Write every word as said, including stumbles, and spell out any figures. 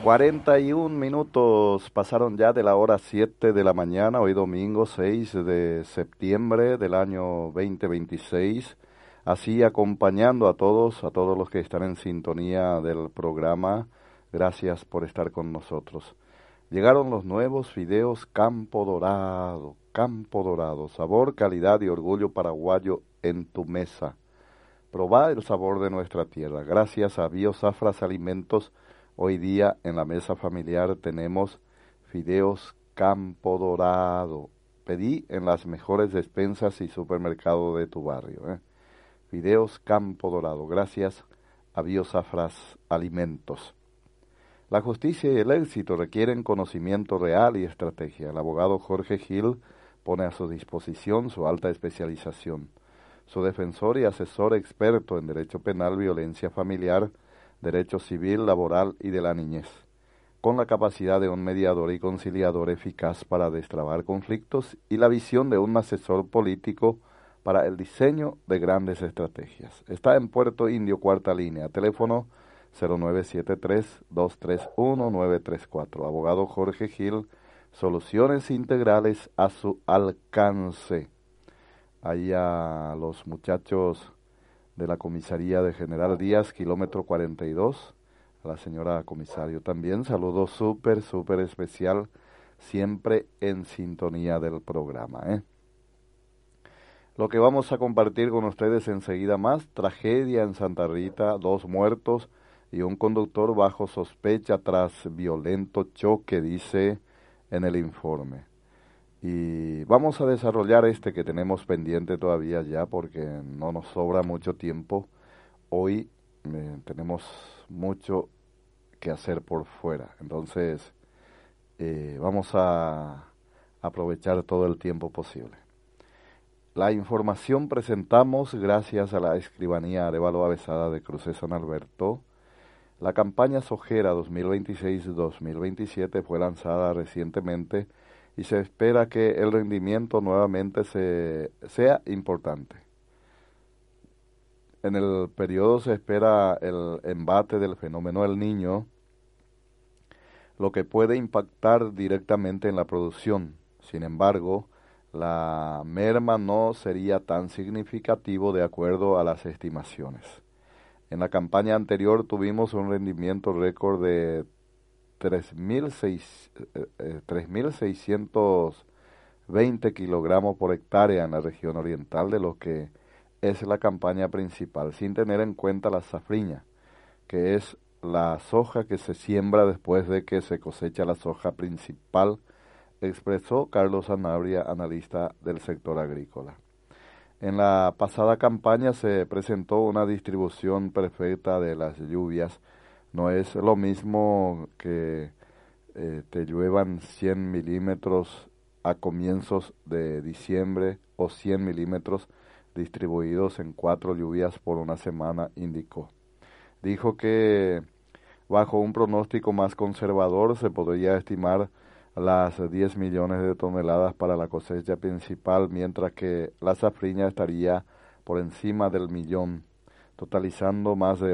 cuarenta y un minutos pasaron ya de la hora siete de la mañana, hoy domingo seis de septiembre del año veinte veintiséis, así acompañando a todos, a todos los que están en sintonía del programa, gracias por estar con nosotros. Llegaron los nuevos fideos Campo Dorado, Campo Dorado, sabor, calidad y orgullo paraguayo en tu mesa. Probá el sabor de nuestra tierra. Gracias a Biosafras Alimentos, hoy día en la mesa familiar tenemos fideos Campo Dorado. Pedí en las mejores despensas y supermercados de tu barrio. ¿eh? Fideos Campo Dorado, gracias a Biosafras Alimentos. La justicia y el éxito requieren conocimiento real y estrategia. El abogado Jorge Gil pone a su disposición su alta especialización. Su defensor y asesor experto en derecho penal, violencia familiar, derecho civil, laboral y de la niñez, con la capacidad de un mediador y conciliador eficaz para destrabar conflictos y la visión de un asesor político para el diseño de grandes estrategias. Está en Puerto Indio, cuarta línea, teléfono cero nueve siete tres, dos tres uno, nueve tres cuatro. Abogado Jorge Gil, soluciones integrales a su alcance. Ahí a los muchachos de la comisaría de General Díaz, kilómetro cuarenta y dos, a la señora comisario también, saludo súper, súper especial, siempre en sintonía del programa. ¿eh? Lo que vamos a compartir con ustedes enseguida más, tragedia en Santa Rita, dos muertos y un conductor bajo sospecha tras violento choque, dice en el informe. Y vamos a desarrollar este que tenemos pendiente todavía ya porque no nos sobra mucho tiempo. Hoy eh, tenemos mucho que hacer por fuera. Entonces eh, vamos a aprovechar todo el tiempo posible. La información presentamos gracias a la escribanía Arévalo Avesada de Cruces San Alberto. La campaña Sojera dos mil veintiséis dos mil veintisiete fue lanzada recientemente y se espera que el rendimiento nuevamente se, sea importante. En el periodo se espera el embate del fenómeno El Niño, lo que puede impactar directamente en la producción. Sin embargo, la merma no sería tan significativo de acuerdo a las estimaciones. En la campaña anterior tuvimos un rendimiento récord de tres mil seiscientos veinte kilogramos por hectárea en la región oriental, de lo que es la campaña principal, sin tener en cuenta la safriña, que es la soja que se siembra después de que se cosecha la soja principal, expresó Carlos Sanabria, analista del sector agrícola. En la pasada campaña se presentó una distribución perfecta de las lluvias. No es lo mismo que eh, te lluevan cien milímetros a comienzos de diciembre o cien milímetros distribuidos en cuatro lluvias por una semana, indicó. Dijo que bajo un pronóstico más conservador se podría estimar las diez millones de toneladas para la cosecha principal, mientras que la safriña estaría por encima del millón, totalizando más de